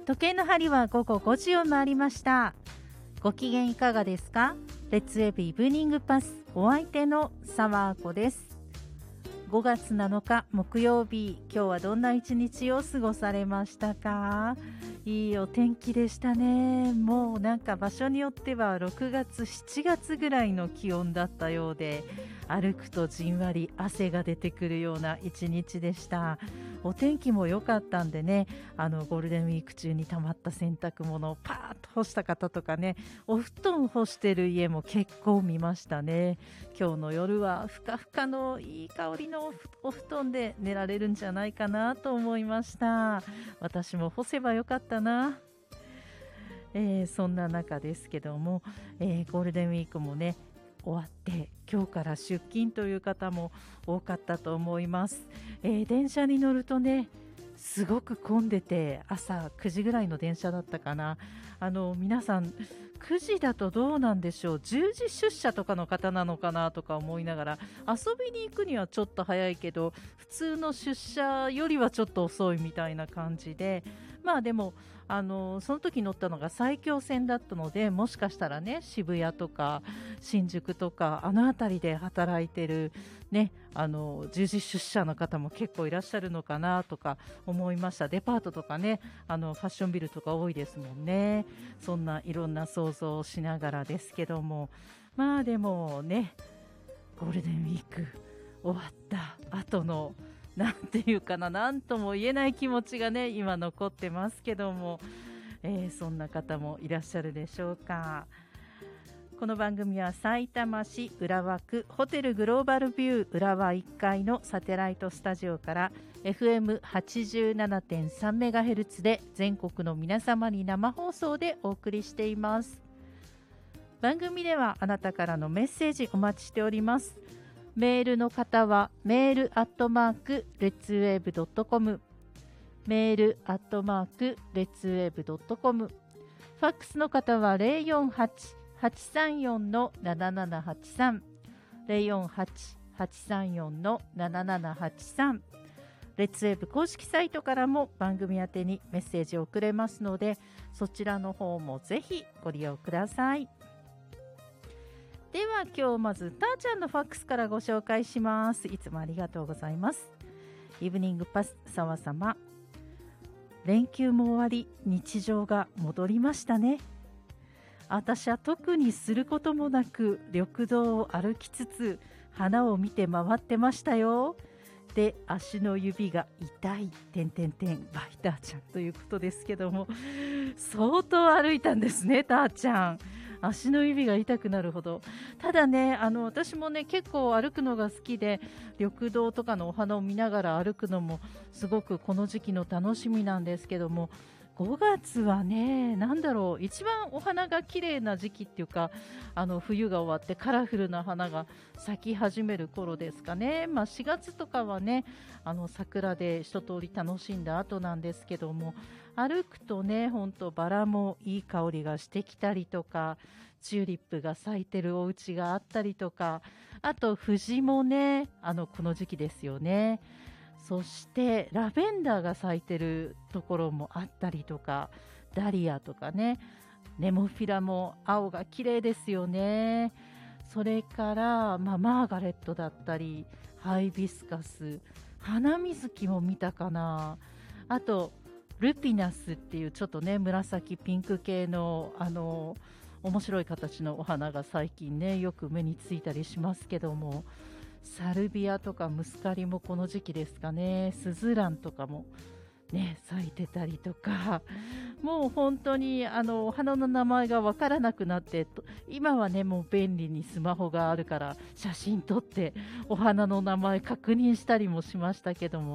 時計の針は午後5時を回りました。ご機嫌いかがですか？レッツウェブイブニングパス、お相手の沢子です。5月7日木曜日、今日はどんな一日を過ごされましたか？いいお天気でしたね。もうなんか場所によっては6月7月ぐらいの気温だったようで、歩くとじんわり汗が出てくるような一日でした。お天気も良かったんでね、ゴールデンウィーク中に溜まった洗濯物をパーッと干した方とかね、お布団干してる家も結構見ましたね。今日の夜はふかふかのいい香りのお布団で寝られるんじゃないかなと思いました。私も干せばよかったな。そんな中ですけども、ゴールデンウィークもね終わって今日から出勤という方も多かったと思います。電車に乗るとねすごく混んでて、朝9時ぐらいの電車だったかな。皆さん9時だとどうなんでしょう、10時出社とかの方なのかなとか思いながら、遊びに行くにはちょっと早いけど普通の出社よりはちょっと遅いみたいな感じで、まあでもその時乗ったのが埼京線だったので、もしかしたらね渋谷とか新宿とかあの辺りで働いてるね、10時出社の方も結構いらっしゃるのかなとか思いました。デパートとかね、ファッションビルとか多いですもんね。そんないろんな想像をしながらですけども、まあでもねゴールデンウィーク終わった後のなんていうかな、なんとも言えない気持ちがね今残ってますけども、そんな方もいらっしゃるでしょうか。この番組はさいたま市浦和区ホテルグローバルビュー浦和1階のサテライトスタジオから FM87.3MHz で全国の皆様に生放送でお送りしています。番組ではあなたからのメッセージお待ちしております。メールの方はメールアットマークレッツウェーブドットコム、メールアットマークレッツウェーブドットコム、ファックスの方は 048-834-7783 048-834-7783、レッツウェーブ公式サイトからも番組宛てにメッセージを送れますので、そちらの方もぜひご利用ください。では今日まずたーちゃんのファックスからご紹介します。いつもありがとうございます。イブニングパス沢様、連休も終わり日常が戻りましたね。私は特にすることもなく緑道を歩きつつ花を見て回ってましたよ。で、足の指が痛いバイターちゃんということですけども、相当歩いたんですねたーちゃん。足の指が痛くなるほど。ただね、私もね結構歩くのが好きで、緑道とかのお花を見ながら歩くのもすごくこの時期の楽しみなんですけども、5月はね、なんだろう、一番お花が綺麗な時期っていうか、冬が終わってカラフルな花が咲き始める頃ですかね。4月とかはね、桜で一通り楽しんだ後なんですけども、歩くとね、ほんとバラもいい香りがしてきたりとか、チューリップが咲いてるお家があったりとか、あと藤もね、この時期ですよね。そしてラベンダーが咲いてるところもあったりとか、ダリアとかね、ネモフィラも青が綺麗ですよね。それから、マーガレットだったりハイビスカス、花水木も見たかな。あとルピナスっていうちょっとね紫ピンク系の面白い形のお花が最近ねよく目についたりしますけども、サルビアとかムスカリもこの時期ですかね。スズランとかもね咲いてたりとか、もう本当にお花の名前がわからなくなって、今はねもう便利にスマホがあるから写真撮ってお花の名前確認したりもしましたけども